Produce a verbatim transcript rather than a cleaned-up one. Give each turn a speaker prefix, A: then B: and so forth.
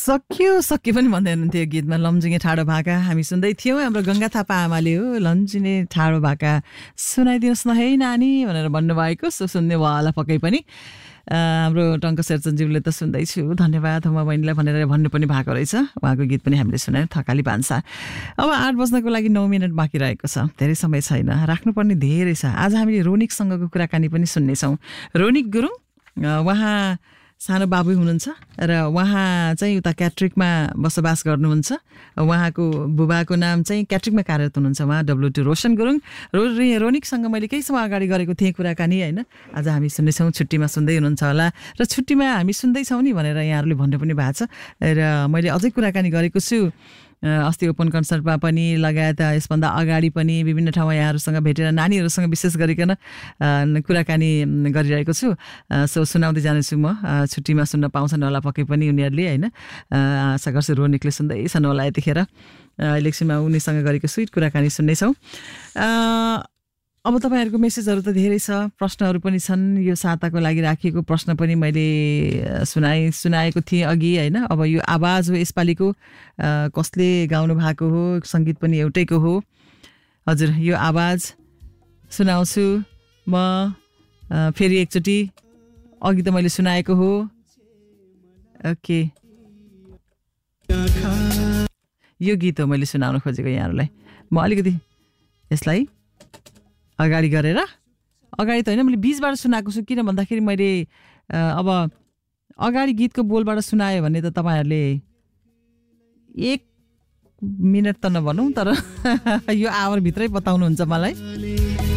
A: सक्यो सक्यो पनि भन्दै हुनुहुन्थ्यो गीतमा लम्जुङे ठाडो भाका हामी सुन्दै थियौँ। हाम्रो गङ्गा थापा आमाले हो लम्जुङे ठाडो भाका सुनाइदिनुहोस् न है नानी भनेर भन्नुभएको। सो सुन्ने होला पक्कै पनि। हाम्रो टङ्क शेरचनज्यूले त सुन्दैछु धन्यवाद म बहिनीलाई भनेर भन्नु पनि भएको रहेछ। उहाँको गीत पनि हामीले सुनायौँ थकाली भान्सा। अब आठ बज्नको लागि नौ मिनट बाँकी रहेको छ, धेरै समय छैन, राख्नुपर्ने धेरै छ। आज हामीले रोनिकसँगको कुराकानी पनि सुन्नेछौँ। रोनिक गुरुङ उहाँ सानो बाबु हुनुहुन्छ र उहाँ चाहिँ उता क्याट्रिकमा बसोबास गर्नुहुन्छ। उहाँको बुबाको नाम चाहिँ क्याट्रिकमा कार्यरत हुनुहुन्छ उहाँ डब्लुटी रोशन गुरुङ। रो रोनिकसँग मैले केही समय अगाडि गरेको थिएँ कुराकानी होइन। आज हामी सुन्नेछौँ, छुट्टीमा सुन्दै हुनुहुन्छ होला र छुट्टीमा हामी सुन्दैछौँ नि भनेर यहाँहरूले भन्नु पनि भएको छ र मैले अझै कुराकानी गरेको छु। अस्ति ओपन कन्सर्टमा पनि लगायत यसभन्दा अगाडि पनि विभिन्न ठाउँमा यहाँहरूसँग भेटेर नानीहरूसँग विशेष गरिकन कुराकानी गरिरहेको छु। सो सुनाउँदै जानेछु म, छुट्टीमा सुन्न पाउँछन् होला पक्कै पनि उनीहरूले होइन। आशा गर्छु रोनिकले सुन्दैछन् होला यतिखेर। इलेक्सनमा उनीसँग गरेको स्विट कुराकानी सुन्नेछौँ। अब तपाईँहरूको मेसेजहरू त धेरै छ, प्रश्नहरू पनि छन्। यो साताको लागि राखिएको प्रश्न पनि मैले सुनाए सुनाएको थिएँ अघि होइन। अब यो आवाज हो यसपालिको, कसले गाउनु भएको हो, सङ्गीत पनि एउटैको हो। हजुर यो आवाज सुनाउँछु म फेरि एकचोटि, अघि त मैले सुनाएको हो। ओके यो गीत हो मैले सुनाउन खोजेको यहाँहरूलाई। म अलिकति यसलाई अगाडि गरेर, अगाडि त होइन मैले बिचबाट सुनाएको छु, किन भन्दाखेरि मैले अब अगाडि गीतको बोलबाट सुनायो भने त तपाईँहरूले एक मिनट त नभनौँ तर यो आवरभित्रै बताउनुहुन्छ मलाई।